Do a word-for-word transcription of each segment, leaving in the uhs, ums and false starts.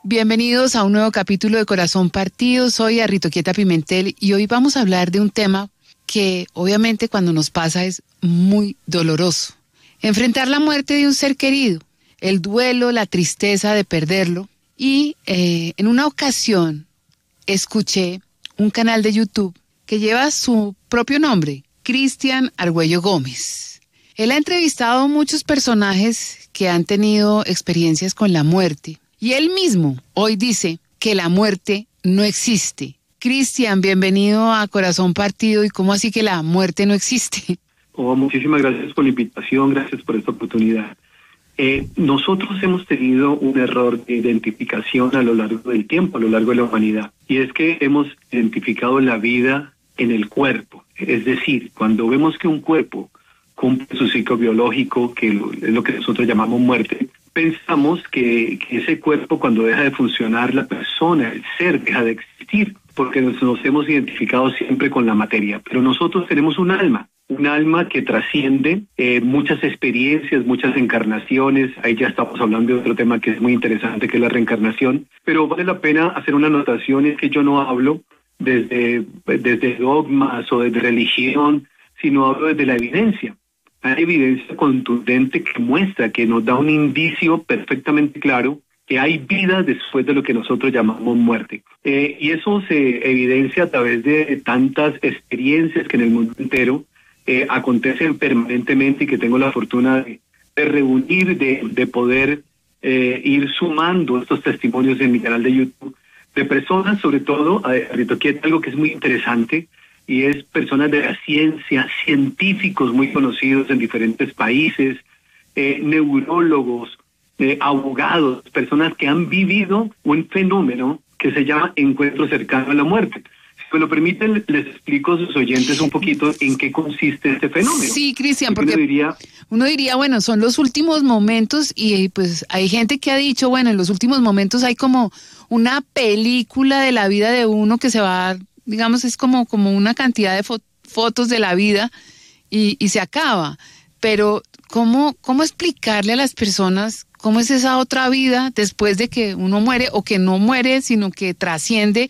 Bienvenidos a un nuevo capítulo de Corazón Partido. Soy Arritoquieta Pimentel y hoy vamos a hablar de un tema que obviamente cuando nos pasa es muy doloroso. Enfrentar la muerte de un ser querido, el duelo, la tristeza de perderlo. Y eh, en una ocasión escuché un canal de YouTube que lleva su propio nombre, Cristian Argüello Gómez. Él ha entrevistado a muchos personajes que han tenido experiencias con la muerte. Y él mismo hoy dice que la muerte no existe. Cristian, bienvenido a Corazón Partido. ¿Y cómo así que la muerte no existe? Oh, muchísimas gracias por la invitación, gracias por esta oportunidad. Eh, nosotros hemos tenido un error de identificación a lo largo del tiempo, a lo largo de la humanidad. Y es que hemos identificado la vida en el cuerpo. Es decir, cuando vemos que un cuerpo cumple su ciclo biológico, que es lo que nosotros llamamos muerte, pensamos que, que ese cuerpo, cuando deja de funcionar, la persona, el ser, deja de existir, porque nos, nos hemos identificado siempre con la materia. Pero nosotros tenemos un alma, un alma que trasciende eh, muchas experiencias, muchas encarnaciones. Ahí ya estamos hablando de otro tema que es muy interesante, que es la reencarnación. Pero vale la pena hacer una anotación, es que yo no hablo desde, desde dogmas o desde religión, sino hablo desde la evidencia. Hay evidencia contundente que muestra, que nos da un indicio perfectamente claro que hay vida después de lo que nosotros llamamos muerte. Eh, y eso se evidencia a través de tantas experiencias que en el mundo entero eh, acontecen permanentemente y que tengo la fortuna de, de reunir, de, de poder eh, ir sumando estos testimonios en mi canal de YouTube, de personas, sobre todo, aquí hay algo que es muy interesante, y es personas de la ciencia, científicos muy conocidos en diferentes países, eh, neurólogos, eh, abogados, personas que han vivido un fenómeno que se llama encuentro cercano a la muerte. Si me lo permiten, les explico a sus oyentes un poquito en qué consiste este fenómeno. Sí, Cristian, porque uno diría, uno diría, bueno, son los últimos momentos y pues hay gente que ha dicho, bueno, en los últimos momentos hay como una película de la vida de uno que se va, digamos, es como, como una cantidad de fo- fotos de la vida y, y se acaba. Pero, ¿cómo, ¿cómo explicarle a las personas cómo es esa otra vida después de que uno muere o que no muere, sino que trasciende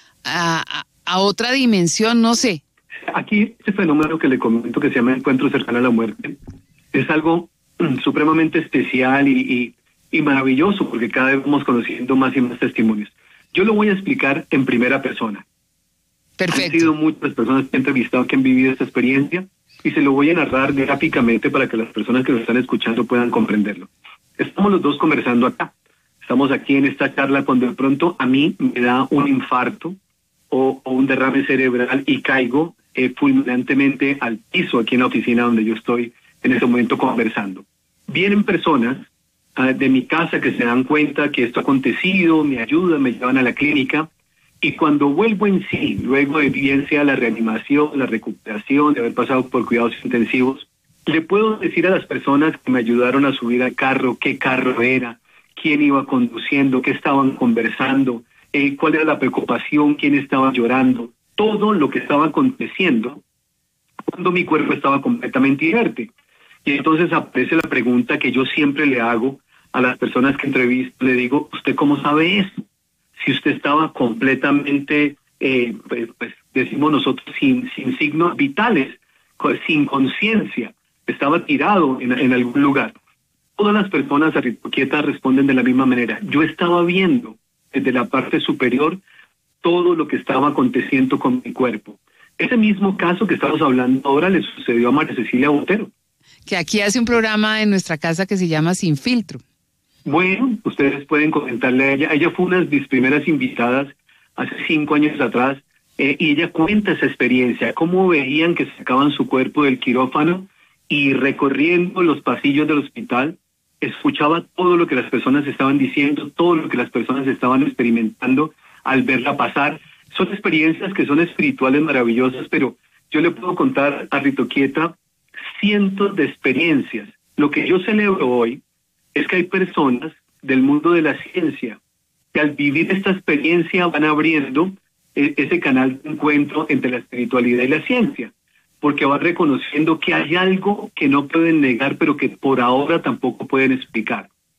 a, a, a otra dimensión? No sé. Aquí, este fenómeno que le comento que se llama encuentro cercano a la muerte es algo mm, supremamente especial y, y, y maravilloso, porque cada vez vamos conociendo más y más testimonios. Yo lo voy a explicar en primera persona. Perfecto. Han sido muchas personas que he entrevistado que han vivido esta experiencia y se lo voy a narrar gráficamente para que las personas que lo están escuchando puedan comprenderlo. Estamos los dos conversando acá. Estamos aquí en esta charla cuando de pronto a mí me da un infarto o, o un derrame cerebral y caigo eh, fulminantemente al piso aquí en la oficina donde yo estoy en este momento conversando. Vienen personas uh, de mi casa que se dan cuenta que esto ha acontecido, me ayudan, me llevan a la clínica. Y cuando vuelvo en sí, luego de bien sea la reanimación, la recuperación, de haber pasado por cuidados intensivos, le puedo decir a las personas que me ayudaron a subir al carro qué carro era, quién iba conduciendo, qué estaban conversando, eh, cuál era la preocupación, quién estaba llorando, todo lo que estaba aconteciendo cuando mi cuerpo estaba completamente inerte. Y entonces aparece la pregunta que yo siempre le hago a las personas que entrevisto, le digo, ¿usted cómo sabe eso? Si usted estaba completamente, eh, pues, pues decimos nosotros, sin, sin signos vitales, sin conciencia, estaba tirado en, en algún lugar. Todas las personas arritoquietas responden de la misma manera. Yo estaba viendo desde la parte superior todo lo que estaba aconteciendo con mi cuerpo. Ese mismo caso que estamos hablando ahora le sucedió a María Cecilia Botero, que aquí hace un programa en nuestra casa que se llama Sin Filtro. Bueno, ustedes pueden comentarle a ella. Ella fue una de mis primeras invitadas hace cinco años atrás eh, y ella cuenta esa experiencia, cómo veían que sacaban su cuerpo del quirófano y recorriendo los pasillos del hospital, escuchaba todo lo que las personas estaban diciendo, todo lo que las personas estaban experimentando al verla pasar. Son experiencias que son espirituales maravillosas, pero yo le puedo contar a Arritoquieta cientos de experiencias. Lo que yo celebro hoy es que hay personas del mundo de la ciencia que al vivir esta experiencia van abriendo eh, ese canal de encuentro entre la espiritualidad y la ciencia, porque van reconociendo que hay algo que no pueden negar, pero que por ahora tampoco pueden explicar.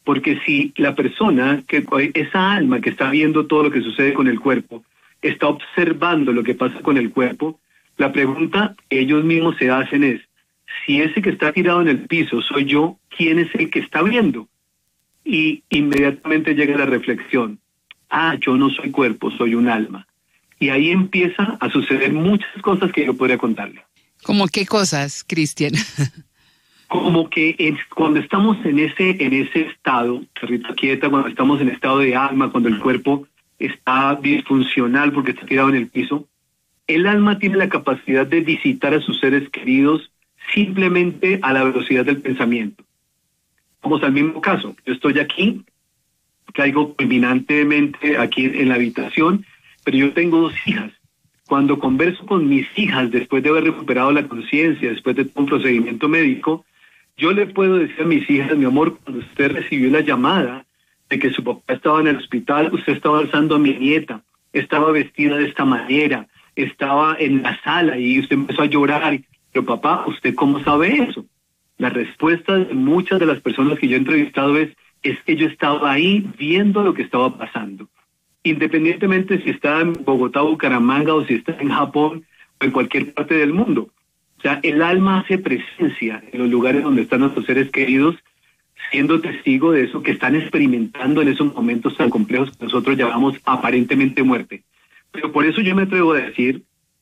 Porque si la persona, que esa alma que está viendo todo lo que sucede con el cuerpo, está observando lo que pasa con el cuerpo, la pregunta que ellos mismos se hacen es, si ese que está tirado en el piso soy yo, ¿quién es el que está viendo? Y inmediatamente llega la reflexión, ah, yo no soy cuerpo, soy un alma. Y ahí empieza a suceder muchas cosas que yo podría contarle. ¿Cómo qué cosas, Cristian? Como que es, cuando estamos en ese en ese estado, Rita quieta, cuando estamos en estado de alma, cuando el cuerpo está disfuncional porque está tirado en el piso, el alma tiene la capacidad de visitar a sus seres queridos simplemente a la velocidad del pensamiento. Vamos al mismo caso, yo estoy aquí, caigo culminantemente aquí en la habitación, pero yo tengo dos hijas. Cuando converso con mis hijas, después de haber recuperado la conciencia, después de un procedimiento médico, yo le puedo decir a mis hijas, mi amor, cuando usted recibió la llamada de que su papá estaba en el hospital, usted estaba alzando a mi nieta, estaba vestida de esta manera, estaba en la sala y usted empezó a llorar. Pero papá, ¿usted cómo sabe eso? La respuesta de muchas de las personas que yo he entrevistado es, es que yo estaba ahí viendo lo que estaba pasando. Independientemente si está en Bogotá, Bucaramanga, o si está en Japón, o en cualquier parte del mundo. O sea, el alma hace presencia en los lugares donde están nuestros seres queridos, siendo testigo de eso que están experimentando en esos momentos tan complejos que nosotros llamamos aparentemente muerte. Pero por eso yo me atrevo a decir,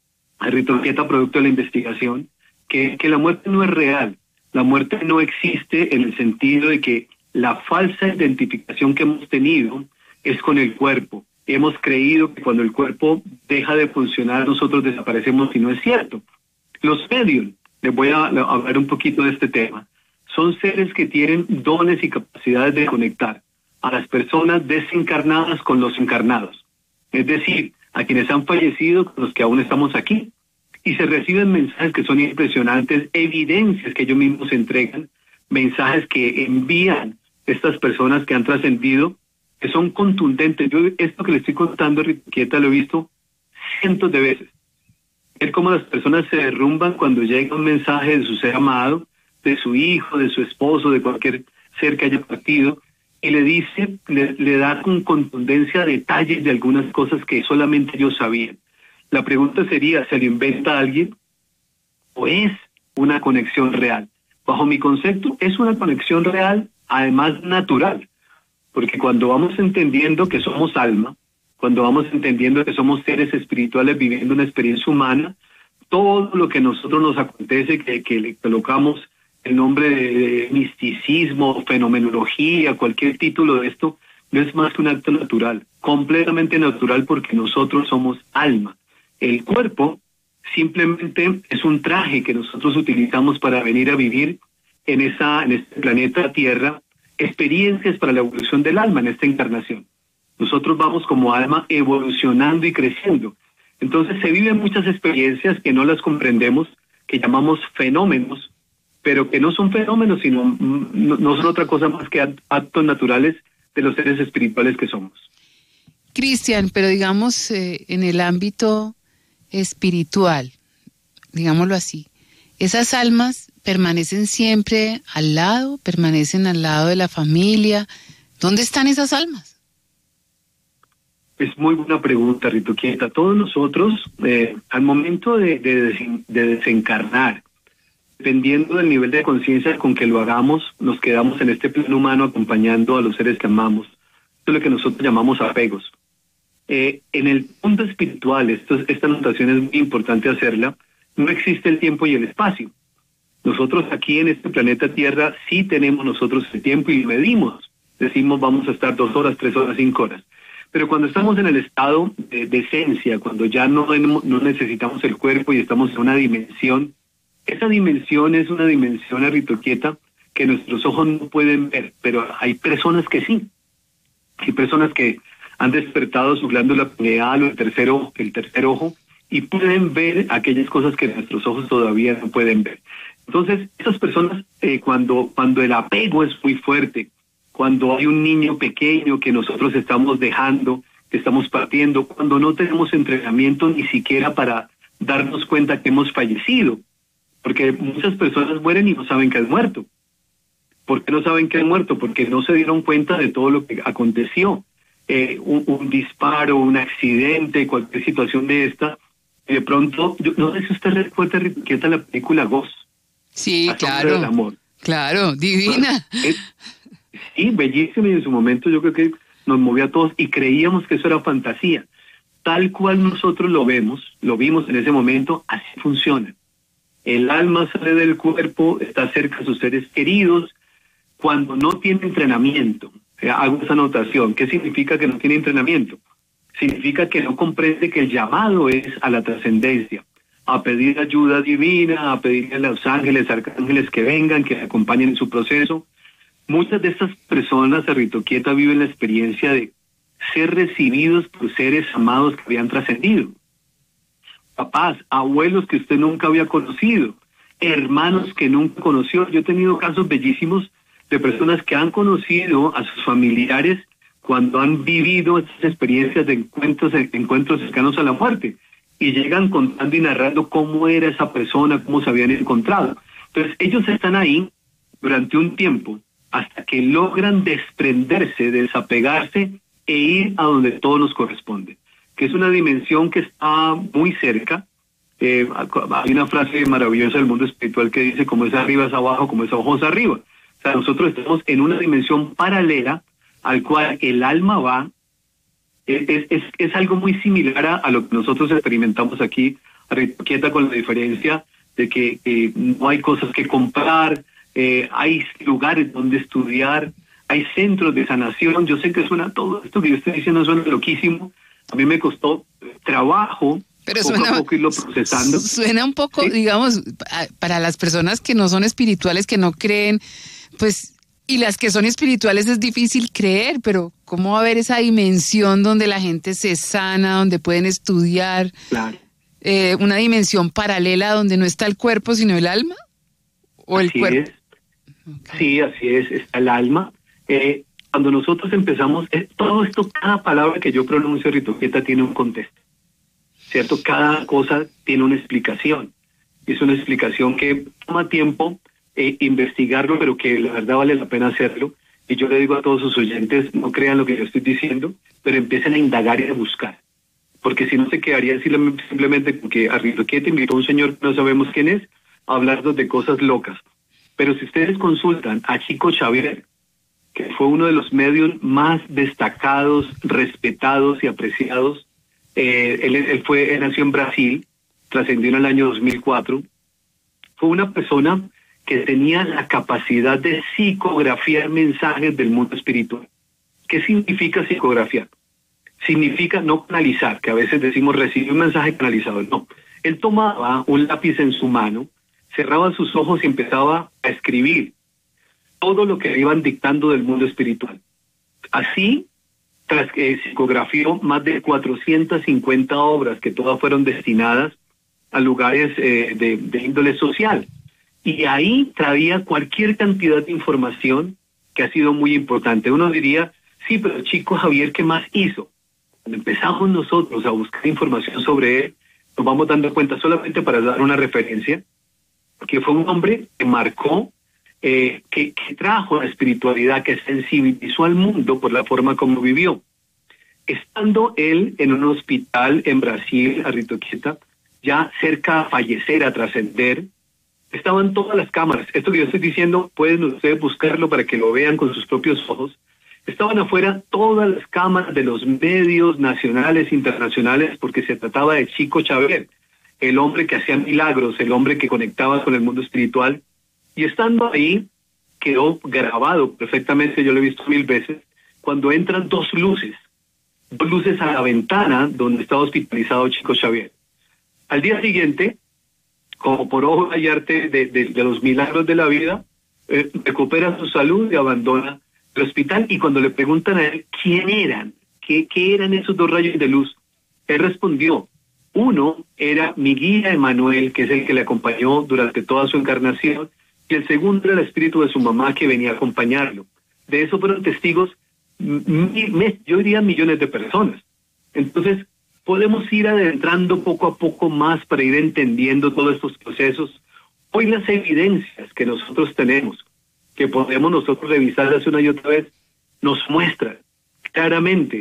a Rito Quieta, producto de la investigación, que, que la muerte no es real. La muerte no existe en el sentido de que la falsa identificación que hemos tenido es con el cuerpo. Hemos creído que cuando el cuerpo deja de funcionar, nosotros desaparecemos, y no es cierto. Los medios, les voy a hablar un poquito de este tema, son seres que tienen dones y capacidades de conectar a las personas desencarnadas con los encarnados. Es decir, a quienes han fallecido con los que aún estamos aquí. Y se reciben mensajes que son impresionantes, evidencias que ellos mismos entregan, mensajes que envían estas personas que han trascendido, que son contundentes. Yo esto que le estoy contando, Riquieta, lo he visto cientos de veces. Ver cómo las personas se derrumban cuando llega un mensaje de su ser amado, de su hijo, de su esposo, de cualquier ser que haya partido, y le dice, le, le da con contundencia detalles de algunas cosas que solamente ellos sabían. La pregunta sería, ¿se lo inventa alguien o es una conexión real? Bajo mi concepto, es una conexión real, además natural, porque cuando vamos entendiendo que somos alma, cuando vamos entendiendo que somos seres espirituales viviendo una experiencia humana, todo lo que a nosotros nos acontece, que, que le colocamos el nombre de misticismo, fenomenología, cualquier título de esto, no es más que un acto natural, completamente natural, porque nosotros somos alma. El cuerpo simplemente es un traje que nosotros utilizamos para venir a vivir en, esa, en este planeta Tierra, experiencias para la evolución del alma en esta encarnación. Nosotros vamos como alma evolucionando y creciendo. Entonces se viven muchas experiencias que no las comprendemos, que llamamos fenómenos, pero que no son fenómenos, sino no, no son otra cosa más que actos naturales de los seres espirituales que somos. Cristian, pero digamos eh, en el ámbito espiritual, digámoslo así, esas almas permanecen siempre al lado, permanecen al lado de la familia. ¿Dónde están esas almas? Es muy buena pregunta, Rito Quieta. Todos nosotros, eh, al momento de, de, de desencarnar, dependiendo del nivel de conciencia con que lo hagamos, nos quedamos en este plano humano acompañando a los seres que amamos. Esto es lo que nosotros llamamos apegos. Eh, en el mundo espiritual, esto, esta notación es muy importante hacerla, no existe el tiempo y el espacio. Nosotros aquí en este planeta Tierra sí tenemos nosotros el tiempo y medimos. Decimos vamos a estar dos horas, tres horas, cinco horas. Pero cuando estamos en el estado de, de esencia, cuando ya no, no necesitamos el cuerpo y estamos en una dimensión, esa dimensión es una dimensión, Rito Quieta, que nuestros ojos no pueden ver, pero hay personas que sí. Hay personas que han despertado su glándula pineal o el tercer ojo, el tercer ojo, y pueden ver aquellas cosas que nuestros ojos todavía no pueden ver. Entonces, esas personas, eh, cuando, cuando el apego es muy fuerte, cuando hay un niño pequeño que nosotros estamos dejando, que estamos partiendo, cuando no tenemos entrenamiento ni siquiera para darnos cuenta que hemos fallecido, porque muchas personas mueren y no saben que han muerto. ¿Por qué no saben que han muerto? Porque no se dieron cuenta de todo lo que aconteció. Eh, un, un disparo, un accidente, cualquier situación de esta. De pronto, yo, no sé si usted recuerda, Riqueta, la película Ghost. Sí, La sombra claro. del amor. Claro, divina. Es, sí, bellísima, y en su momento yo creo que nos movió a todos y creíamos que eso era fantasía. Tal cual nosotros lo vemos, lo vimos en ese momento, así funciona. El alma sale del cuerpo, está cerca de sus seres queridos, cuando no tiene entrenamiento. Eh, hago esa anotación. ¿Qué significa que no tiene entrenamiento? Significa que no comprende que el llamado es a la trascendencia, a pedir ayuda divina, a pedirle a los ángeles, arcángeles que vengan, que acompañen en su proceso. Muchas de estas personas, Rito Quieta, viven la experiencia de ser recibidos por seres amados que habían trascendido. Papás, abuelos que usted nunca había conocido, hermanos que nunca conoció. Yo he tenido casos bellísimos de personas que han conocido a sus familiares cuando han vivido estas experiencias de encuentros, encuentros cercanos a la muerte, y llegan contando y narrando cómo era esa persona, cómo se habían encontrado. Entonces ellos están ahí durante un tiempo hasta que logran desprenderse, desapegarse e ir a donde todo nos corresponde, que es una dimensión que está muy cerca. Eh, hay una frase maravillosa del mundo espiritual que dice: como es arriba es abajo, como es abajo es arriba. O sea, nosotros estamos en una dimensión paralela al cual el alma va. Es, es, es algo muy similar a, a lo que nosotros experimentamos aquí, Quieta, con la diferencia de que eh, no hay cosas que comprar, eh, hay lugares donde estudiar, hay centros de sanación. Yo sé que suena todo esto que yo estoy diciendo, suena loquísimo. A mí me costó trabajo, pero poco suena, a poco irlo procesando. Suena un poco, ¿sí? Digamos, para las personas que no son espirituales, que no creen, pues, y las que son espirituales es difícil creer, pero ¿cómo va a haber esa dimensión donde la gente se sana, donde pueden estudiar? Claro. Eh, una dimensión paralela donde no está el cuerpo, sino el alma, o el así cuerpo. Es. Okay. Sí, así es, está el alma. Eh, cuando nosotros empezamos, eh, todo esto, cada palabra que yo pronuncio, Rito Quieta, tiene un contexto, ¿cierto? Cada cosa tiene una explicación. Es una explicación que toma tiempo eh, investigarlo, pero que la verdad vale la pena hacerlo. Y yo le digo a todos sus oyentes, no crean lo que yo estoy diciendo, pero empiecen a indagar y a buscar. Porque si no se quedaría simplemente con que a Rito Quieta invitó a un señor que no sabemos quién es a hablarnos de cosas locas. Pero si ustedes consultan a Chico Xavier, que fue uno de los medios más destacados, respetados y apreciados, eh, él, él, fue, él nació en Brasil, trascendió en el año dos mil cuatro, fue una persona que tenía la capacidad de psicografiar mensajes del mundo espiritual. ¿Qué significa psicografiar? Significa no canalizar, que a veces decimos recibir un mensaje canalizado. No, él tomaba un lápiz en su mano, cerraba sus ojos y empezaba a escribir todo lo que le iban dictando del mundo espiritual. Así, tras que psicografió más de cuatrocientas cincuenta obras, que todas fueron destinadas a lugares eh, de, de índole social. Y ahí traía cualquier cantidad de información que ha sido muy importante. Uno diría, sí, pero Chico Xavier, ¿qué más hizo? Cuando empezamos nosotros a buscar información sobre él, nos vamos dando cuenta, solamente para dar una referencia, que fue un hombre que marcó, eh, que, que trajo la espiritualidad, que sensibilizó al mundo por la forma como vivió. Estando él en un hospital en Brasil, a Rito Quieta, ya cerca a fallecer, a trascender, estaban todas las cámaras. Esto que yo estoy diciendo, pueden ustedes buscarlo para que lo vean con sus propios ojos. Estaban afuera todas las cámaras de los medios nacionales, internacionales, porque se trataba de Chico Xavier, el hombre que hacía milagros, el hombre que conectaba con el mundo espiritual. Y estando ahí, quedó grabado perfectamente, yo lo he visto mil veces, cuando entran dos luces, dos luces a la ventana donde estaba hospitalizado Chico Xavier. Al día siguiente, como por obra y arte de, de, de los milagros de la vida, eh, recupera su salud y abandona el hospital. Y cuando le preguntan a él quién eran, qué, qué eran esos dos rayos de luz, él respondió: uno era mi guía Emanuel, que es el que le acompañó durante toda su encarnación, y el segundo era el espíritu de su mamá que venía a acompañarlo. De eso fueron testigos, mi, yo diría millones de personas. Entonces, podemos ir adentrando poco a poco más para ir entendiendo todos estos procesos. Hoy las evidencias que nosotros tenemos que podemos nosotros revisarlas una y otra vez, nos muestra claramente